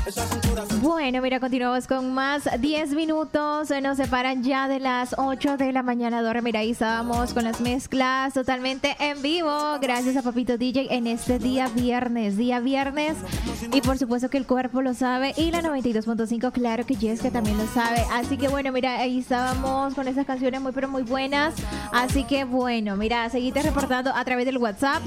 Bueno, mira, continuamos con más. 10 minutos nos separan ya de las 8 de la mañana. Dora, mira, ahí estábamos con las mezclas totalmente en vivo. Gracias a Papito DJ en este día viernes. Y por supuesto que el cuerpo lo sabe. Y la 92.5, claro que Jessica también lo sabe. Así que bueno, mira, ahí estábamos con esas canciones muy, pero muy buenas. Así que bueno, mira, seguite reportando a través del WhatsApp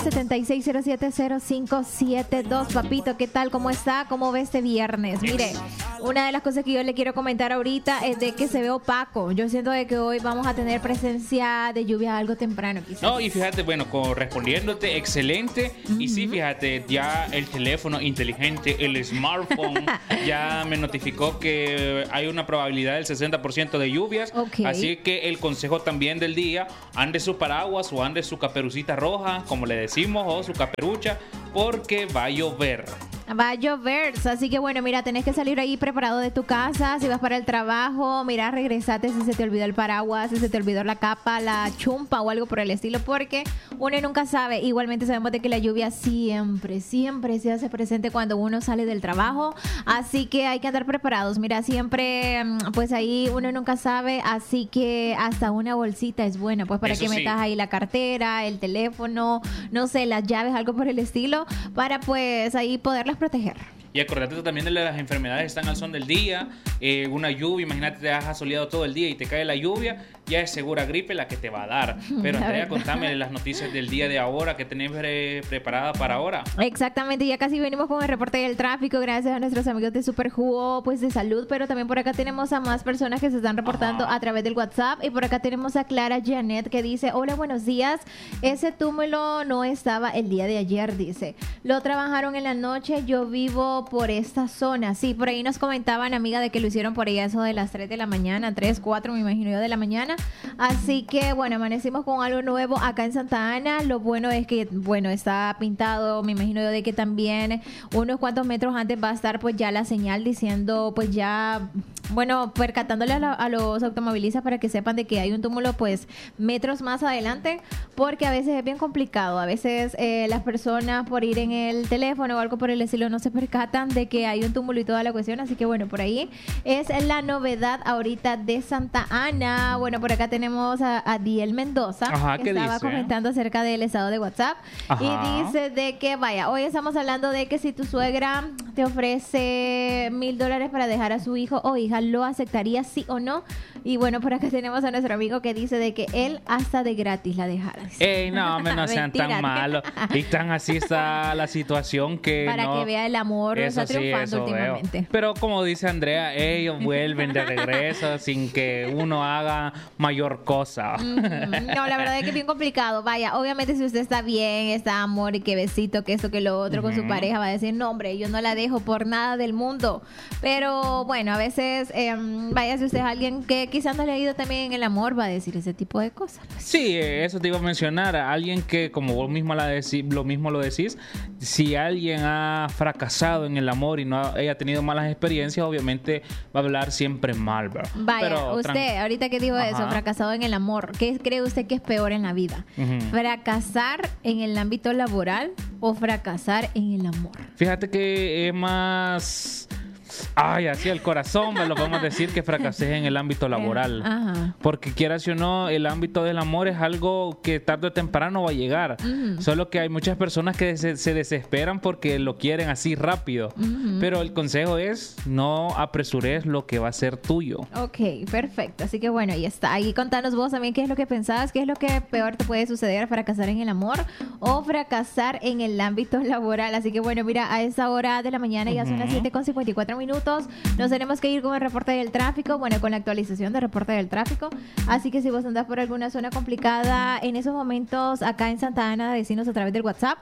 76070572. Papito, ¿qué tal? ¿Cómo está? ¿Cómo ve este viernes? Mire, una de las cosas que yo le quiero comentar ahorita es de que se ve opaco. Yo siento de que hoy vamos a tener presencia de lluvia algo temprano, quizás. No, y fíjate, bueno, respondiéndote, excelente. Y sí, fíjate, ya el teléfono inteligente, el smartphone, ya me notificó que hay una probabilidad del 60% de lluvias. Okay. Así que el consejo también del día, ande su paraguas o ande su caperucita roja, como le decimos, o su caperucha, porque va a llover. Va a llover, así que bueno, mira, tenés que salir ahí preparado de tu casa, si vas para el trabajo, mira, regresate si se te olvidó el paraguas, si se te olvidó la capa, la chumpa o algo por el estilo, porque uno nunca sabe. Igualmente sabemos de que la lluvia siempre se hace presente cuando uno sale del trabajo, así que hay que andar preparados. Mira, siempre, pues ahí uno nunca sabe, así que hasta una bolsita es buena, pues para Eso que sí. metas ahí la cartera, el teléfono, no sé, las llaves, algo por el estilo, para pues ahí poderlas proteger. Y acordate también de las enfermedades que están al son del día. Una lluvia, imagínate, te has asoleado todo el día y te cae la lluvia, ya es segura gripe la que te va a dar. Pero Andrea, contame las noticias del día de ahora que tenés preparada para ahora. Exactamente, ya casi venimos con el reporte del tráfico, gracias a nuestros amigos de Super Jugo, pues de salud, pero también por acá tenemos a más personas que se están reportando a través del WhatsApp. Y por acá tenemos a Clara Janet que dice: hola, buenos días, ese túmulo no estaba el día de ayer, dice, lo trabajaron en la noche, yo vivo por esta zona. Sí, por ahí nos comentaban, amiga, de que lo hicieron por ahí a eso de las 3 de la mañana, 3, 4, me imagino yo, de la mañana. Así que, bueno, amanecimos con algo nuevo acá en Santa Ana. Lo bueno es que, bueno, está pintado, me imagino yo, de que también unos cuantos metros antes va a estar pues ya la señal diciendo, pues ya, bueno, percatándole a los automovilistas para que sepan de que hay un túmulo pues metros más adelante, porque a veces es bien complicado. A veces las personas por ir en el teléfono o algo por el estilo no se percatan de que hay un túmulo y toda la cuestión. Así que bueno, por ahí es la novedad ahorita de Santa Ana. Bueno, por acá tenemos a Diel Mendoza. Ajá, que ¿qué estaba dice? comentando acerca del estado de WhatsApp. Ajá. Y dice de que, vaya, hoy estamos hablando de que si tu suegra te ofrece $1,000 para dejar a su hijo o hija, ¿lo aceptaría, sí o no? Y bueno, por acá tenemos a nuestro amigo que dice de que él hasta de gratis la dejara. Ey, no, hombre, no sean Mentira. tan malos. Y tan así está la situación que Para no... que vea el amor, Eso está sí, triunfando eso veo. últimamente. Pero como dice Andrea, ellos vuelven de regreso sin que uno haga mayor cosa. No, la verdad es que es bien complicado. Vaya, obviamente si usted está bien, está amor y que besito, que esto, que lo otro con su pareja, va a decir, no, hombre, yo no la dejo por nada del mundo. Pero bueno, a veces, vaya, si usted es alguien que quizás no le ha ido también en el amor, va a decir ese tipo de cosas. Sí, eso te iba a mencionar. Alguien que, como vos mismo lo mismo lo decís, si alguien ha fracasado en el amor y no haya tenido malas experiencias, obviamente va a hablar siempre mal, ¿verdad? Vaya, Pero, usted, ahorita que dijo eso, fracasado en el amor, ¿qué cree usted que es peor en la vida? ¿Fracasar en el ámbito laboral o fracasar en el amor? Fíjate que es más... Ay, así el corazón me lo podemos decir que fracasé en el ámbito laboral. Ajá. Porque quieras o no, el ámbito del amor es algo que tarde o temprano va a llegar. Solo que hay muchas personas que se desesperan porque lo quieren así rápido. Pero el consejo es no apresures lo que va a ser tuyo. Ok, perfecto. Así que bueno, ahí está. Ahí contanos vos también qué es lo que pensabas, qué es lo que peor te puede suceder, fracasar en el amor o fracasar en el ámbito laboral. Así que bueno, mira, a esa hora de la mañana ya son las 7:54 minutos. Nos tenemos que ir con el reporte del tráfico, bueno, con la actualización del reporte del tráfico. Así que si vos andás por alguna zona complicada en esos momentos acá en Santa Ana, decirnos a través del WhatsApp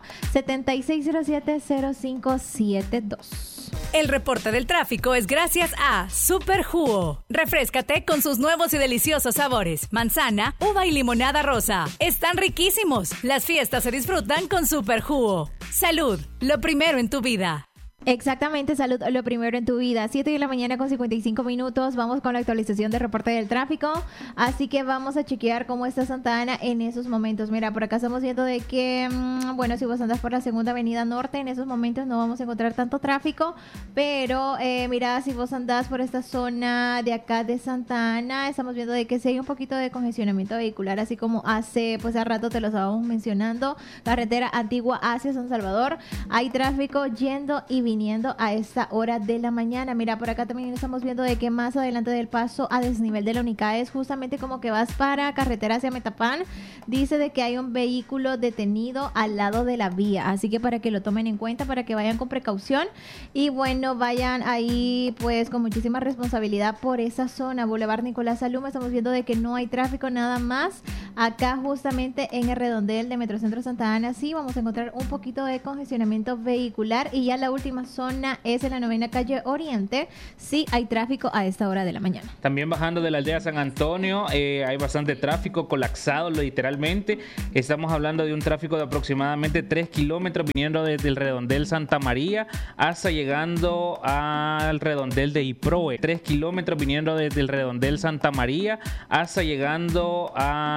76070572. El reporte del tráfico es gracias a Super Jugo. Refréscate con sus nuevos y deliciosos sabores: manzana, uva y limonada rosa. Están riquísimos. Las fiestas se disfrutan con Super Jugo. Salud, lo primero en tu vida. Exactamente, salud, lo primero en tu vida. 7 de la mañana con 55 minutos. Vamos con la actualización de reporte del tráfico. Así que vamos a chequear cómo está Santa Ana en esos momentos. Mira, por acá estamos viendo de que, bueno, si vos andas por la segunda avenida norte, en esos momentos no vamos a encontrar tanto tráfico. Pero, mira, si vos andás por esta zona de acá de Santa Ana, estamos viendo de que sí hay un poquito de congestionamiento vehicular, así como hace rato te lo estábamos mencionando. Carretera antigua hacia San Salvador. Hay tráfico yendo y viniendo a esta hora de la mañana. Mira, por acá también estamos viendo de que más adelante del paso a desnivel de la Unicaes, justamente como que vas para carretera hacia Metapán, dice de que hay un vehículo detenido al lado de la vía, así que para que lo tomen en cuenta, para que vayan con precaución y bueno, vayan ahí pues con muchísima responsabilidad por esa zona. Boulevard Nicolás Saluma, estamos viendo de que no hay tráfico nada más. Acá justamente en el redondel de Metrocentro Santa Ana sí vamos a encontrar un poquito de congestionamiento vehicular y ya la última zona es en la 9ª calle Oriente. Sí hay tráfico a esta hora de la mañana. También bajando de la aldea San Antonio hay bastante tráfico colapsado literalmente. Estamos hablando de un tráfico de aproximadamente 3 kilómetros viniendo desde el redondel Santa María hasta llegando al redondel de Iproe. 3 kilómetros viniendo desde el redondel Santa María hasta llegando a